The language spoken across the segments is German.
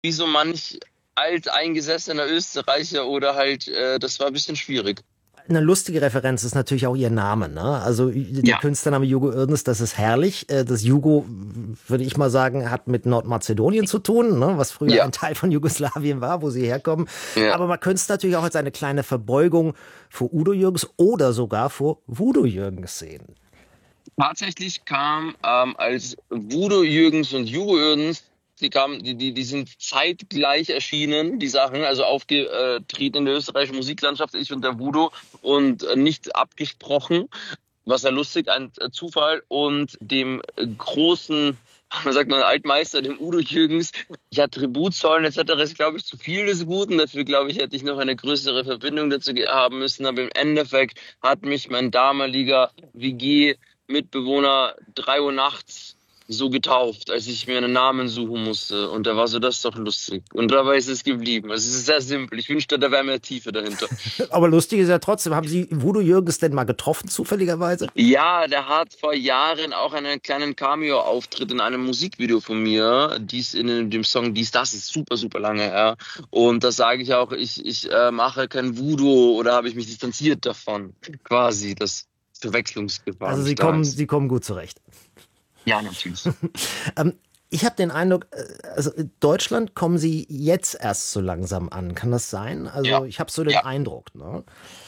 wie so manch alteingesessener Österreicher oder halt, das war ein bisschen schwierig. Eine lustige Referenz ist natürlich auch ihr Name, ne? Also der Ja, Künstlername Jugo Irgens, das ist herrlich. Das Jugo, würde ich mal sagen, hat mit Nordmazedonien zu tun, ne? Was früher ja, ein Teil von Jugoslawien war, wo sie herkommen. ja. Aber man könnte es natürlich auch als eine kleine Verbeugung vor Udo Jürgens oder sogar vor Voodoo Jürgens sehen. Tatsächlich kam als Voodoo Jürgens und Hugo Jürgens, die sind zeitgleich erschienen, die Sachen, also aufgetreten in der österreichischen Musiklandschaft, ich und der Voodoo und nicht abgesprochen, was ja lustig, ein Zufall und dem großen, man sagt mal, Altmeister, dem Udo Jürgens, ja, Tribut zollen etc. ist, glaube ich, zu viel des Guten. Dafür, glaube ich, hätte ich noch eine größere Verbindung dazu haben müssen. Aber im Endeffekt hat mich mein damaliger WG-Mitbewohner 3 Uhr nachts so getauft, als ich mir einen Namen suchen musste. Und da war so, das ist doch lustig. Und dabei ist es geblieben. Also es ist sehr simpel. Ich wünschte, da wäre mehr Tiefe dahinter. Aber lustig ist ja trotzdem, haben Sie Voodoo Jürgens denn mal getroffen, zufälligerweise? Ja, der hat vor Jahren auch einen kleinen Cameo-Auftritt in einem Musikvideo von mir. Dies in dem Song Dies, das ist super, super lange her. Und das sage ich auch, ich mache kein Voodoo oder habe ich mich distanziert davon. Quasi, das Verwechslungsgefahr Also nicht da ist. Sie kommen gut zurecht. Ja, natürlich. Ähm, Ich habe den Eindruck, also in Deutschland kommen Sie jetzt erst so langsam an. Kann das sein? Also Ja. ich habe so den Ja. Eindruck, ne?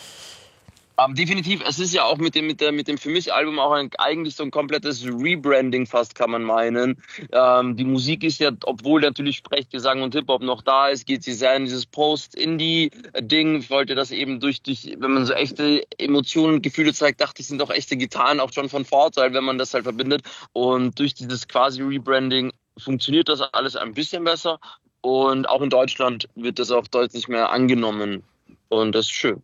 Definitiv, es ist ja auch mit dem für mich Album auch eigentlich so ein komplettes Rebranding fast, kann man meinen. Die Musik ist ja, obwohl natürlich Sprechgesang und Hip-Hop noch da ist, geht sie sehr in dieses Post-Indie-Ding. Ich wollte das eben wenn man so echte Emotionen und Gefühle zeigt, dachte ich, sind auch echte Gitarren auch schon von Vorteil, wenn man das halt verbindet. Und durch dieses quasi Rebranding funktioniert das alles ein bisschen besser. Und auch in Deutschland wird das auch deutlich mehr angenommen. Und das ist schön.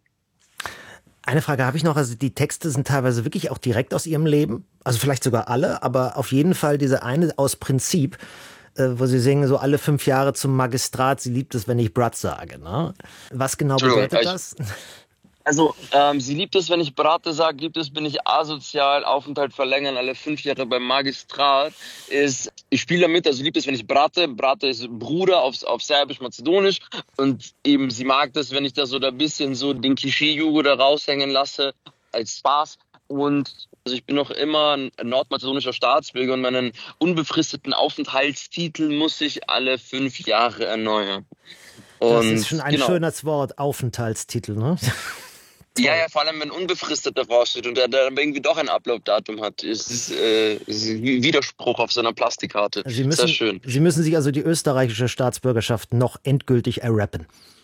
Eine Frage habe ich noch. Also die Texte sind teilweise wirklich auch direkt aus Ihrem Leben. Also vielleicht sogar alle, aber auf jeden Fall diese eine aus Prinzip, wo Sie singen, so alle 5 Jahre zum Magistrat, sie liebt es, wenn ich Brat sage. Ne? Was genau Entschuldigung, bedeutet das? also, sie liebt es, wenn ich Brate sage, liebt es, bin ich asozial, Aufenthalt verlängern, alle 5 Jahre beim Magistrat, ich spiele damit, also liebt es, wenn ich Brate ist Bruder auf Serbisch-Mazedonisch und eben sie mag das, wenn ich da so da bisschen so den Klischee-Jugo da raushängen lasse, als Spaß und also ich bin noch immer ein nordmazedonischer Staatsbürger und meinen unbefristeten Aufenthaltstitel muss ich alle 5 Jahre erneuern. Das ist schon Und ein genau. schönes Wort, Aufenthaltstitel, ne? Ja, Toll. ja, vor allem wenn unbefristet davor steht und der aber irgendwie doch ein Upload-Datum hat. Es ist ein Widerspruch auf seiner Plastikkarte. Sehr schön. Sie müssen sich also die österreichische Staatsbürgerschaft noch endgültig errappen.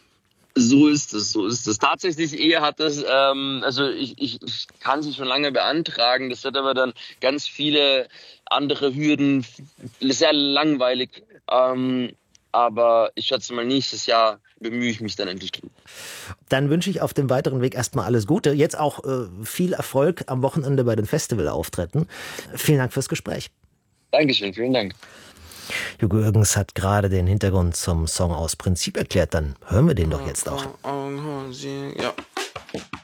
So ist es, so ist es. Tatsächlich, Ehe hat das, also ich kann sie schon lange beantragen, das wird aber dann ganz viele andere Hürden, sehr langweilig. Aber ich schätze mal, nächstes Jahr bemühe ich mich dann endlich drum. Dann wünsche ich auf dem weiteren Weg erstmal alles Gute. Jetzt auch viel Erfolg am Wochenende bei den Festivalauftritten. Vielen Dank fürs Gespräch. Dankeschön, vielen Dank. Hugo Jürgens hat gerade den Hintergrund zum Song aus Prinzip erklärt. Dann hören wir den doch jetzt auch. Ja.